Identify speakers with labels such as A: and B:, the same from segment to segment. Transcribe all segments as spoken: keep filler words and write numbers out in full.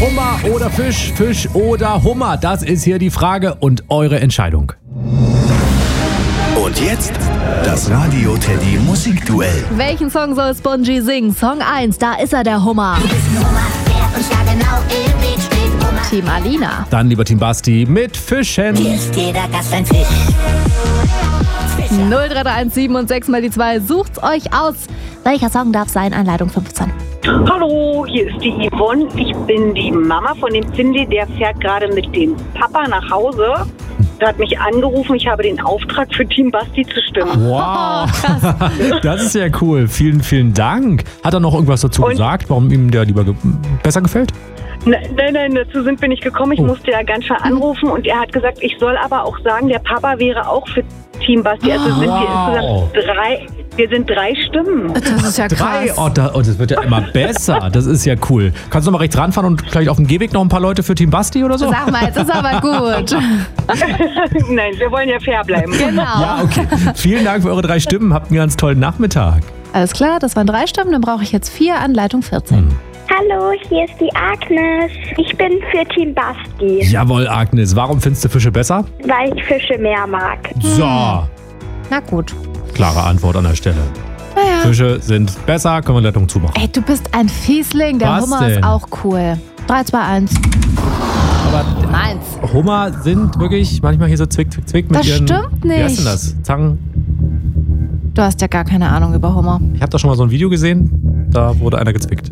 A: Hummer oder Fisch, Fisch oder Hummer? Das ist hier die Frage und eure Entscheidung.
B: Und jetzt das Radio Teddy Musikduell.
C: Welchen Song soll Spongy singen? Song eins, da ist er, der Hummer.
D: Du bist ein Hummer, der uns ja genau im Weg steht. Hummer.
C: Team Alina.
A: Dann lieber Team Basti mit Fischen.
D: Hier ist jeder Gast ein Fisch.
C: null drei drei eins sieben und sechs mal die zwei. Sucht's euch aus. Welcher Song darf sein? Anleitung fünfzehn.
E: Hallo, hier ist die Yvonne. Ich bin die Mama von dem Cindy, der fährt gerade mit dem Papa nach Hause. Der hat mich angerufen, ich habe den Auftrag für Team Basti zu stimmen.
A: Wow, das ist ja cool. Vielen, vielen Dank. Hat er noch irgendwas dazu
E: Und
A: gesagt, warum ihm der lieber ge- besser gefällt?
E: Nein, nein, nein, dazu sind wir nicht gekommen. Ich
A: Oh.
E: musste ja ganz schön anrufen und er hat gesagt, ich soll aber auch sagen, der Papa wäre auch für Team Basti. Also sind wir
A: Wow.
E: insgesamt drei, wir sind drei Stimmen.
C: Das ist ja
A: Drei?
C: krass.
A: Oh, da, oh, das wird ja immer besser. Das ist ja cool. Kannst du noch mal rechts ranfahren und vielleicht auf dem Gehweg noch ein paar Leute für Team Basti oder so?
C: Sag mal, jetzt ist aber gut.
E: Nein, wir wollen ja fair bleiben.
C: Genau.
A: Ja, okay. Vielen Dank für eure drei Stimmen. Habt einen ganz tollen Nachmittag.
C: Alles klar, das waren drei Stimmen, dann brauche ich jetzt vier, Anleitung vierzehn.
A: Hm.
F: Hallo, hier ist die Agnes. Ich bin für Team Basti,
A: Jawohl, Agnes. Warum findest du Fische besser?
F: weil ich Fische mehr mag.
A: So,
C: Na gut.
A: klare Antwort an der Stelle.
C: Naja.
A: Fische sind besser, können wir Leitung zumachen.
C: Ey, du bist ein Fiesling, der
A: Was
C: Hummer
A: denn?
C: ist auch cool. drei, zwei, eins.
A: Aber
C: Eins.
A: Hummer sind wirklich manchmal hier so zwick, zwick, zwick mit
C: Das
A: ihren...
C: stimmt
A: Wie heißt
C: nicht.
A: denn das? Zangen?
C: Du hast ja gar keine Ahnung über Hummer.
A: Ich habe da schon mal so ein Video gesehen, da wurde einer gezwickt.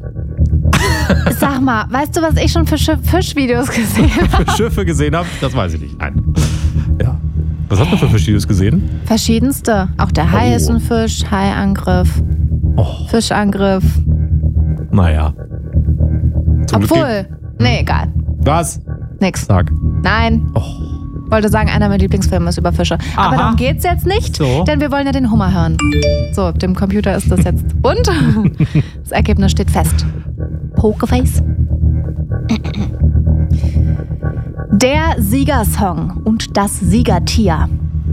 C: Sag mal, weißt du, was ich schon für Schi- Fischvideos gesehen habe?
A: Für Schiffe gesehen habe, das weiß ich nicht. Nein. Ja. Was hast du für Fischvideos gesehen?
C: Verschiedenste. Auch der Hai
A: Oh.
C: ist ein Fisch, Haiangriff,
A: Oh,
C: Fischangriff.
A: naja. Zum Glück
C: Obwohl, nee, egal.
A: geht- Was?
C: Nix.
A: Sag.
C: Nein.
A: Oh.
C: Wollte sagen, einer meiner Lieblingsfilme ist über Fische.
A: Aha.
C: Aber darum geht's jetzt nicht,
A: So.
C: denn wir wollen ja den Hummer hören. So, auf dem Computer ist das jetzt. Und das Ergebnis steht fest. Pokerface. Der Siegersong und das Siegertier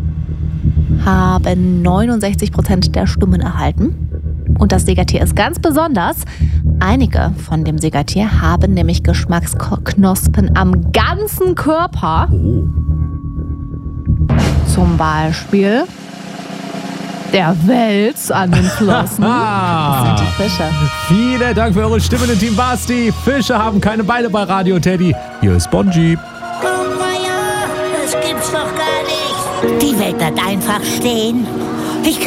C: haben neunundsechzig Prozent der Stimmen erhalten. Und das Siegertier ist ganz besonders. Einige von dem Siegertier haben nämlich Geschmacksknospen am ganzen Körper. Zum Beispiel der Wels an den Flossen. Das sind die Fische.
A: Vielen Dank für eure Stimmen in Team Basti. Fische haben keine Beine bei Radio Teddy. Hier ist Spongy.
D: Oh, Meier, das gibt's doch gar nicht. Die Welt bleibt einfach stehen.